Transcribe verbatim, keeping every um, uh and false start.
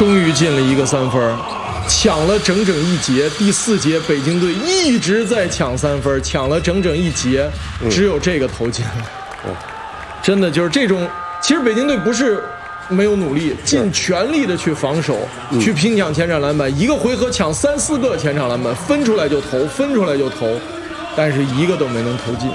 终于进了一个三分，抢了整整一节。第四节北京队一直在抢三分，抢了整整一节，只有这个投进了。 嗯、 真的就是这种，其实北京队不是没有努力，尽全力的去防守， 嗯、 去拼抢前场篮板，一个回合抢三四个前场篮板，分出来就投，分出来就投，但是一个都没能投进。